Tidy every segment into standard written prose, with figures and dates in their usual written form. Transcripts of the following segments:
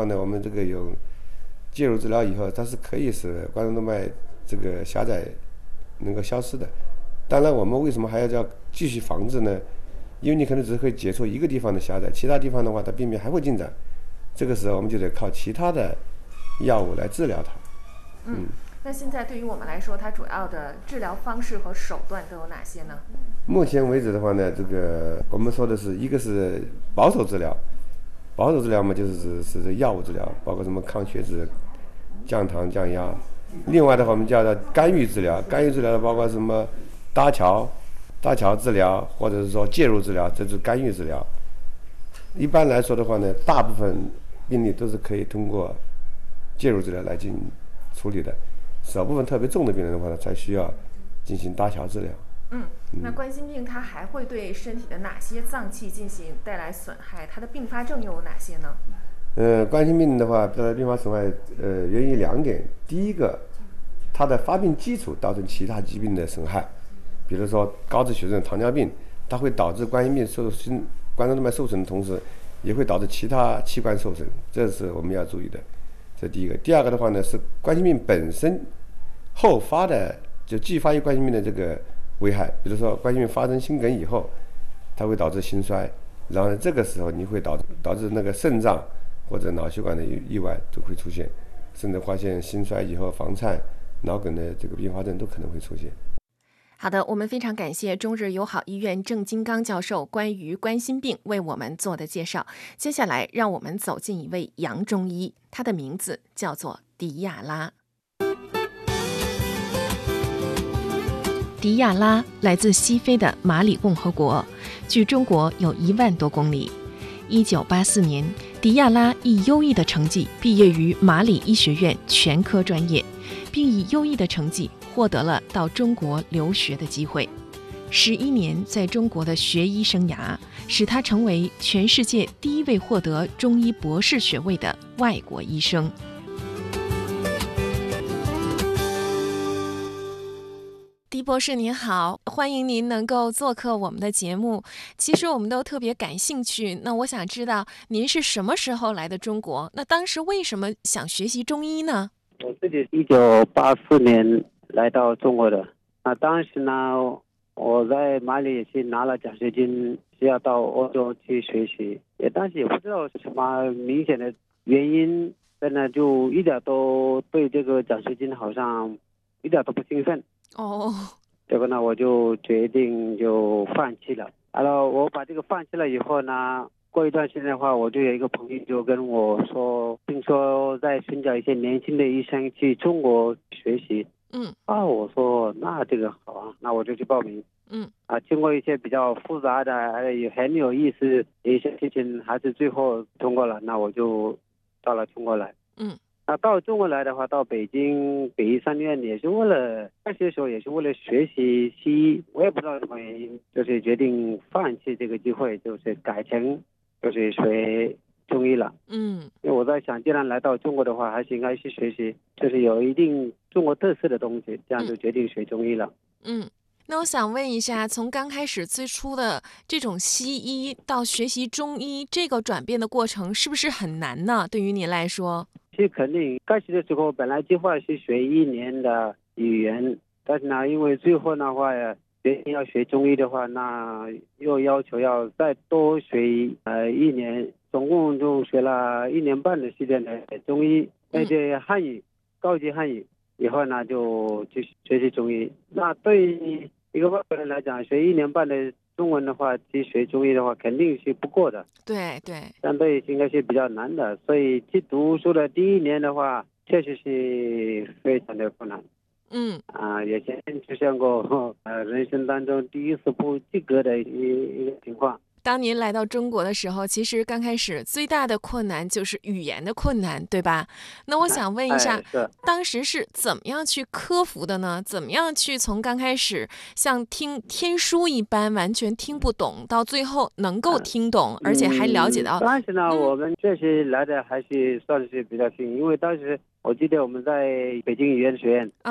话呢，我们这个有介入治疗以后，它是可以使冠状动脉这个狭窄能够消失的。当然，我们为什么还要继续防治呢？因为你可能只会解除一个地方的狭窄，其他地方的话，它病变还会进展。这个时候，我们就得靠其他的药物来治疗它。 那现在对于我们来说，它主要的治疗方式和手段都有哪些呢？ 目前为止的话呢，这个我们说的是一个是保守治疗，保守治疗嘛，就是指药物治疗，包括什么抗血脂、降糖、降压。另外的话，我们叫做干预治疗，干预治疗的包括什么搭桥治疗，或者是说介入治疗，这是干预治疗。一般来说的话呢，大部分病例都是可以通过介入治疗来进行处理的，少部分特别重的病人的话呢，才需要进行搭桥治疗。 那冠心病它还会对身体的哪些脏器进行带来损害？它的并发症又有哪些呢？ 冠心病的话，带来并发损害，源于2点。第一个，它的发病基础造成其他疾病的损害，比如说高脂血症、糖尿病，它会导致冠心病冠状动脉受损的同时，也会导致其他器官受损，这是我们要注意的。这第一个。第二个的话呢，是冠心病本身后发的，就继发于冠心病的这个危害，比如说冠心病发生心梗以后，它会导致心衰，然后这个时候你会导致那个肾脏或者脑血管的意外都会出现，甚至发现心衰以后房颤、脑梗的这个并发症都可能会出现。 好的，我们非常感谢中日友好医院郑金刚教授关于冠心病为我们做的介绍。接下来让我们走进一位洋中医，他的名字叫做迪亚拉。迪亚拉来自西非的马里共和国，距中国有1万多公里。1984年，迪亚拉以优异的成绩毕业于马里医学院全科专业，并以优异的成绩获得了到中国留学的机会。11年在中国的学医生涯，使他成为全世界第一位获得中医博士学位的外国医生。狄博士您好，欢迎您能够做客我们的节目。其实我们都特别感兴趣，那我想知道您是什么时候来的中国？那当时为什么想学习中医呢？ 我自己1984年来到中国的。当时呢，我在马里也去拿了奖学金，是要到欧洲去学习。当时也不知道什么明显的原因，但呢就一点都对这个奖学金好像一点都不兴奋。结果呢，我就决定就放弃了。然后我把这个放弃了以后呢，过一段时间的话，我就有一个朋友就跟我说，听说在寻找一些年轻的医生去中国学习。我说那这个好啊，那我就去报名。经过一些比较复杂的还有很有意思的一些事情，还是最后通过了。那我就到了中国来。到中国来的话，到北京北医三院也是为了开始的时候也是为了学习西医，我也不知道什么原因，就是决定放弃这个机会，就是改成就是学中医了。因为我在想，既然来到中国的话，还是应该去学习，就是有一定中国特色的东西，这样就决定学中医了。 那我想问一下，从刚开始最初的这种西医到学习中医，这个转变的过程是不是很难呢？对于你来说？ 其实肯定，开始的时候本来计划是学1年的语言，但是呢，因为最后的话决定要学中医的话，那又要求要再多学1年，总共就学了1年半的时间的中医，而且汉语高级汉语以后呢，就学习中医。那对于一个外国人来讲，学1年半的中文的话，去学中医的话，肯定是不过的。 对， 相对应该是比较难的，所以去读书的第1年的话，确实是非常的困难。也曾经出现过人生当中第一次不及格的一个情况。 当您来到中国的时候，其实刚开始最大的困难就是语言的困难，对吧？那我想问一下，当时是怎么样去克服的呢？怎么样去从刚开始像听天书一般完全听不懂，到最后能够听懂，而且还了解到？ 当时呢，我们确实来的还是算是比较幸运，因为当时我记得我们在北京语言学院，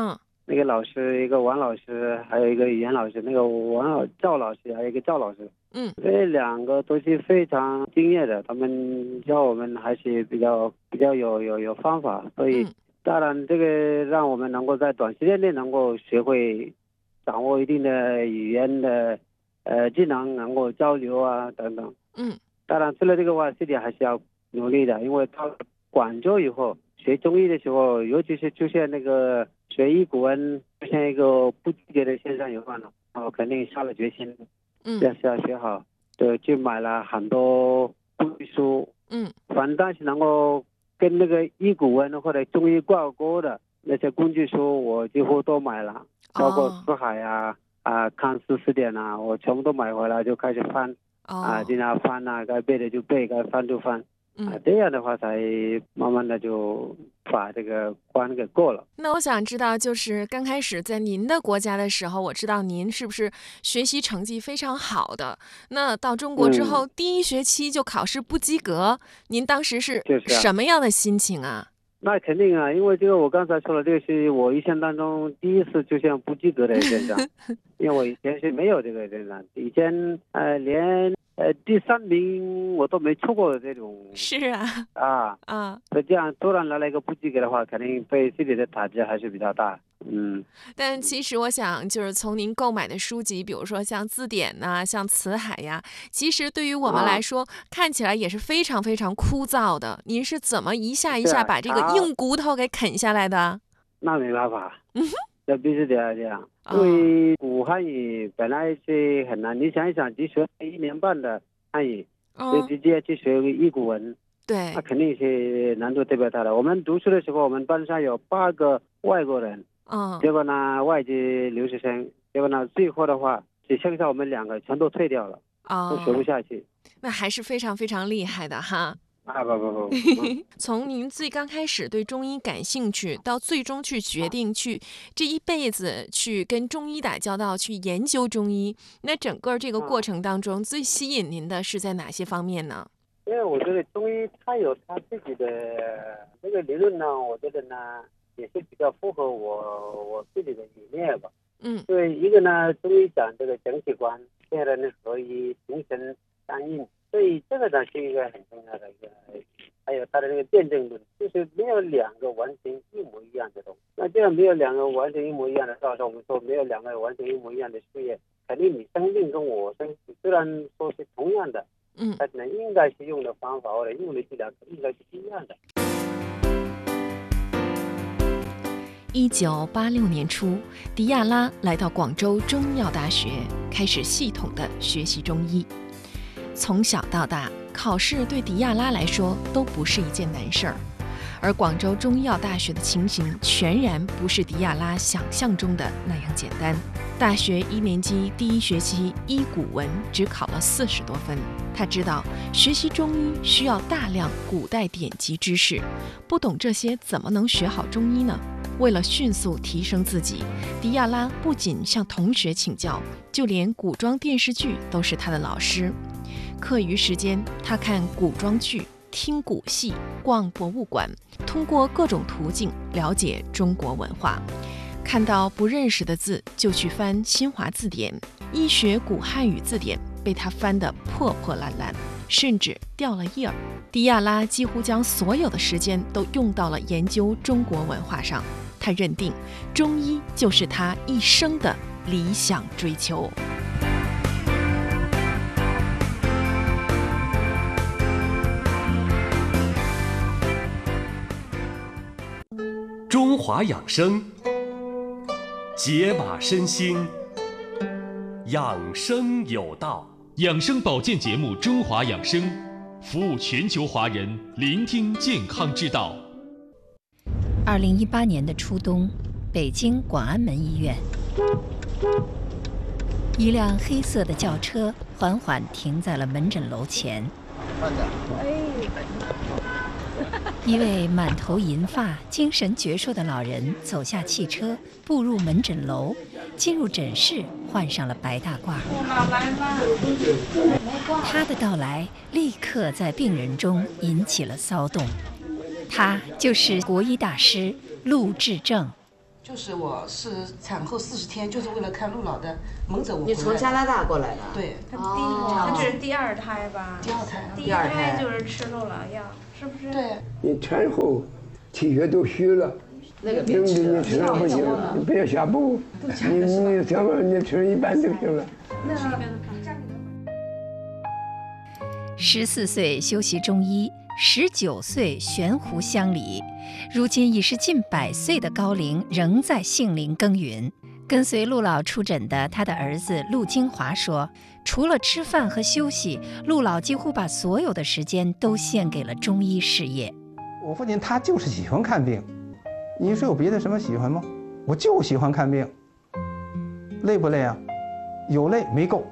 那个老师，一个王老师，还有一个语言老师，那个赵老师，还有一个赵老师。这2个都是非常敬业的，他们教我们还是比较有方法，所以当然这个让我们能够在短时间内能够学会掌握一定的语言的技能，能够交流啊等等。当然除了这个话，自己还是要努力的，因为到广州以后学中医的时候，尤其是出现那个学医古文出现一个不及格的现象以后呢，我肯定下了决心，要学好，就去买了很多工具书，反正是能够跟那个医古文或者中医挂钩的那些工具书，我几乎都买了，包括《四海》康斯词典啊，我全部都买回来就开始翻，经常翻啊，该背的就背，该翻就翻。这样的话才慢慢的就把这个关给过了。 那我想知道，就是刚开始在您的国家的时候，我知道您是不是学习成绩非常好的？那到中国之后，第1学期就考试不及格，您当时是什么样的心情啊？ 那肯定啊，因为这个我刚才说了，这个是我一生当中第一次出现不及格的现象，因为我以前是没有这个现象，以前连第3名我都没出过的这种。 是所以这样突然来了一个不及格的话，肯定对自己的打击还是比较大。 但其实我想，就是从您购买的书籍，比如说像字典呐、像辞海呀，其实对于我们来说，看起来也是非常非常枯燥的。您是怎么一下一下把这个硬骨头给啃下来的？ 那没办法，这必须得要这样。因为古汉语本来是很难，你想一想，只学1年半的汉语，就直接去学医古文， 对， 那肯定是难度特别大的。我们读书的时候，我们班上有8个外国人。结果呢，外籍留学生，结果呢，最后的话只剩下我们2个，全都退掉了，都学不下去。 那还是非常非常厉害的哈。 不， 从您最刚开始对中医感兴趣，到最终去决定去这一辈子去跟中医打交道，去研究中医，那整个这个过程当中，最吸引您的是在哪些方面呢？ 因为我觉得中医它有它自己的这个理论呢，我觉得呢也是比较符合我自己的理念吧。因为一个呢，中医讲这个整体观，第二呢合一，形神相应，所以这个呢是一个很重要的一个，还有它的那个辩证论，就是没有2个完全一模一样的东西。那这样没有2个完全一模一样的，到时候我们说没有2个完全一模一样的事业，肯定你生病跟我生病虽然说是同样的，但是呢应该是用的方法或者用的治疗应该是不一样的。 1986年初，迪亚拉来到广州中医药大学，开始系统的学习中医。从小到大，考试对迪亚拉来说都不是一件难事儿，而广州中医药大学的情形全然不是迪亚拉想象中的那样简单。大学1年级第1学期医古文只考了40多分。他知道学习中医需要大量古代典籍知识，不懂这些怎么能学好中医呢？为了迅速提升自己，迪亚拉不仅向同学请教，就连古装电视剧都是他的老师。课余时间，他看古装剧、听古戏、逛博物馆，通过各种途径了解中国文化。看到不认识的字，就去翻新华字典，医学古汉语字典被他翻得破破烂烂，甚至掉了页儿。迪亚拉几乎将所有的时间都用到了研究中国文化上。他认定中医就是他一生的理想追求。 中华养生，解码身心，养生有道。 养生保健节目《中华养生》，服务全球华人，聆听健康之道。 2018年的初冬，北京广安门医院，一辆黑色的轿车缓缓停在了门诊楼前。一位满头银发、精神矍铄的老人走下汽车，步入门诊楼，进入诊室，换上了白大褂。他的到来立刻在病人中引起了骚动。他就是国医大师陆志正。 就是我是产后40天，就是为了看陆老的门诊。 你从加拿大过来的？ 对。 他这是第2胎吧？ 第2胎。 第1胎就是吃陆老药，是不是？ 对。 你产后体血都虚了， 那个别吃了， 你吃了不行，你不要下补，你想法你吃一半就行了。 14岁修习中医，19岁悬壶乡里，如今已是近100岁的高龄，仍在杏林耕耘。跟随陆老出诊的他的儿子陆金华说，除了吃饭和休息，陆老几乎把所有的时间都献给了中医事业。 我父亲他就是喜欢看病，你说有别的什么喜欢吗？我就喜欢看病。累不累啊？有累没够。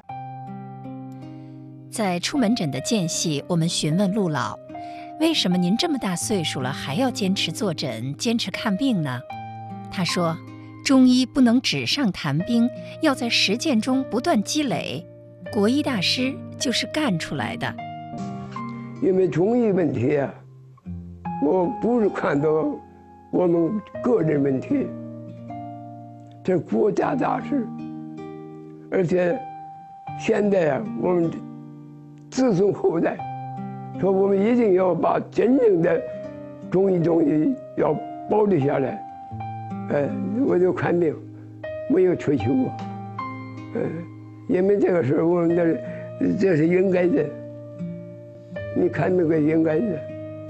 在出门诊的间隙，我们询问陆老，为什么您这么大岁数了还要坚持坐诊、坚持看病呢？他说，中医不能纸上谈兵，要在实践中不断积累。国医大师就是干出来的。 因为中医问题啊，我不是看到我们个人问题，这是国家大事。而且现在啊，我们子孙后代说我们一定要把真正的中医要保留下来。我就看病，没有退休过。因为这个事儿，我们这是应该的。你看那个应该的。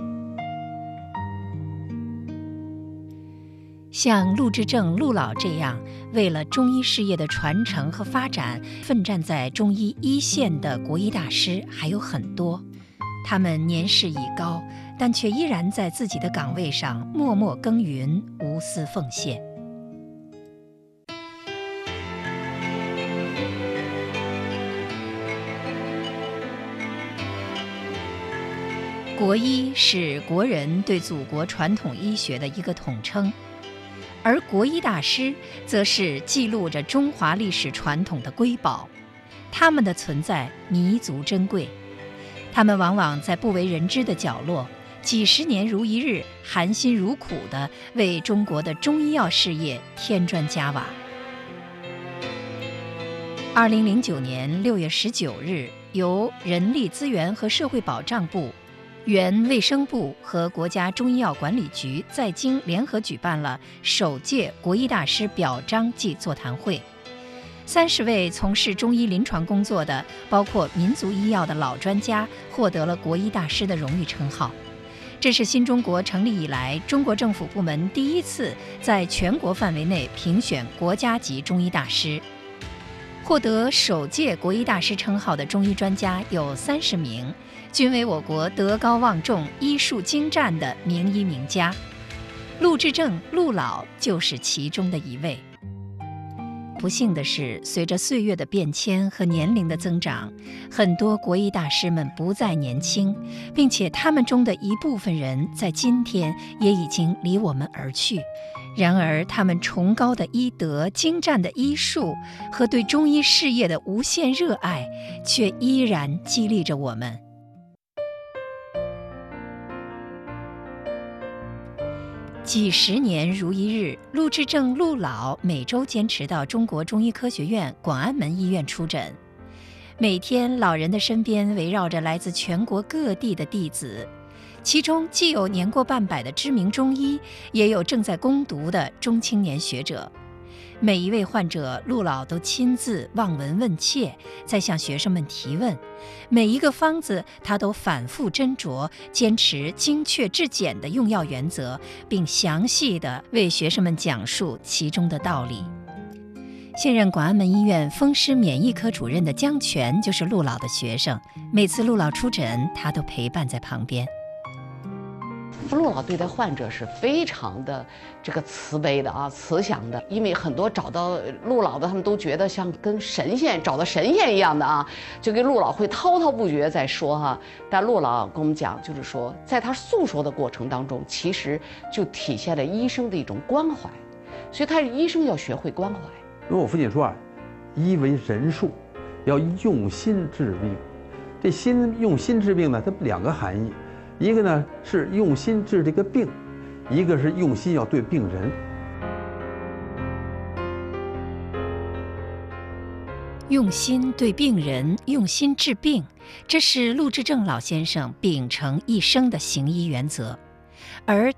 像陆志正、陆老这样为了中医事业的传承和发展奋战在中医一线的国医大师还有很多，他们年事已高，但却依然在自己的岗位上默默耕耘，无私奉献。国医是国人对祖国传统医学的一个统称，而国医大师则是记录着中华历史传统的瑰宝，他们的存在弥足珍贵。他们往往在不为人知的角落，几十年如一日，含辛茹苦地为中国的中医药事业添砖加瓦。2009年6月19日，由人力资源和社会保障部、原卫生部和国家中医药管理局在京联合举办了首届国医大师表彰暨座谈会。30位从事中医临床工作的，包括民族医药的老专家，获得了国医大师的荣誉称号。这是新中国成立以来，中国政府部门第一次在全国范围内评选国家级中医大师。获得首届国医大师称号的中医专家有30名，均为我国德高望重、医术精湛的名医名家。陆志正、陆老就是其中的一位。不幸的是，随着岁月的变迁和年龄的增长，很多国医大师们不再年轻，并且他们中的一部分人在今天也已经离我们而去。然而，他们崇高的医德、精湛的医术和对中医事业的无限热爱，却依然激励着我们。几十年如一日，陆志正、陆老每周坚持到中国中医科学院广安门医院出诊。每天，老人的身边围绕着来自全国各地的弟子，其中既有年过半百的知名中医，也有正在攻读的中青年学者。每一位患者，陆老都亲自望闻问切，在向学生们提问。每一个方子，他都反复斟酌，坚持精确质简的用药原则，并详细地为学生们讲述其中的道理。现任广安门医院风湿免疫科主任的姜全就是陆老的学生，每次陆老出诊，他都陪伴在旁边。 陆老对待患者是非常的这个慈悲的啊，慈祥的，因为很多找到陆老的，他们都觉得像跟神仙找到神仙一样的啊，就跟陆老会滔滔不绝在说哈。但陆老跟我们讲，就是说在他诉说的过程当中，其实就体现了医生的一种关怀，所以他医生要学会关怀。 因为我父亲说啊，医为人术，要用心治病。这用心治病呢，它2个含义。一个呢是用心治这个病，一个是用心要对病人。 用心对病人，用心治病，这是陆志正老先生秉承一生的行医原则。而